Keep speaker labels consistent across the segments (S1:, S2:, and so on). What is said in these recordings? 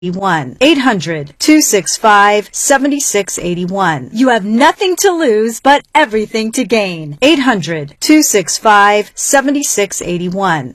S1: 800-265-7681. You have nothing to lose, but everything to gain. 800-265-7681.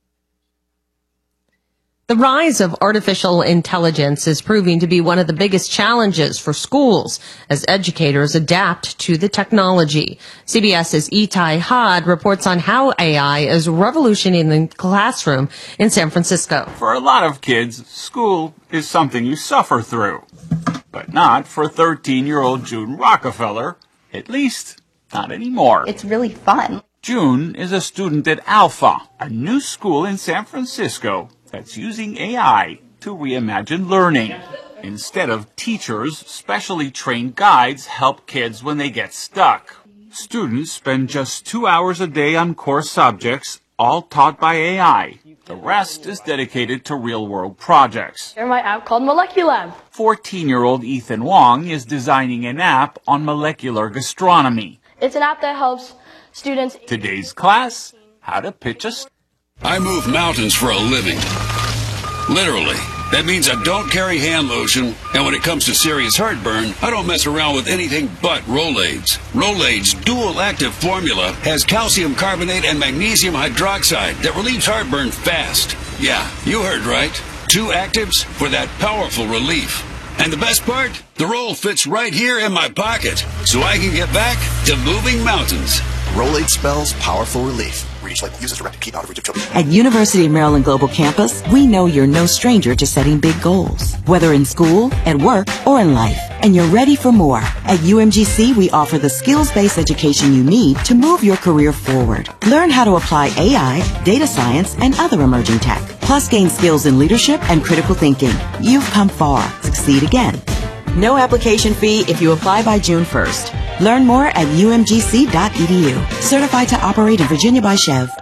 S2: The rise of artificial intelligence is proving to be one of the biggest challenges for schools as educators adapt to the technology. CBS's Itai Had reports on how AI is revolutionizing the classroom in San Francisco.
S3: For a lot of kids, school is something you suffer through. But not for 13-year-old June Rockefeller, at least not anymore.
S4: It's really fun.
S3: June is a student at Alpha, a new school in San Francisco that's using AI to reimagine learning. Instead of teachers, specially trained guides help kids when they get stuck. Students spend just 2 hours a day on core subjects, all taught by AI. The rest is dedicated to real-world projects.
S5: Here's my app called Moleculab.
S3: 14-year-old Ethan Wong is designing an app on molecular gastronomy.
S5: It's an app that helps students.
S3: Today's class, how to pitch a...
S6: I move mountains for a living. Literally. That means I don't carry hand lotion, and when it comes to serious heartburn, I don't mess around with anything but Rolaids. Rolaids' dual-active formula has calcium carbonate and magnesium hydroxide that relieves heartburn fast. Yeah, you heard right. 2 actives for that powerful relief. And the best part? The roll fits right here in my pocket, so I can get back to moving mountains.
S7: Rolaid spells powerful relief. Reach like users directed. Keep out of reach of children.
S8: At University of Maryland Global Campus, we know you're no stranger to setting big goals, whether in school, at work, or in life. And you're ready for more. At UMGC, we offer the skills-based education you need to move your career forward. Learn how to apply AI, data science, and other emerging tech. Plus, gain skills in leadership and critical thinking. You've come far. Succeed again. No application fee if you apply by June 1st. Learn more at umgc.edu. Certified to operate in Virginia by Chev.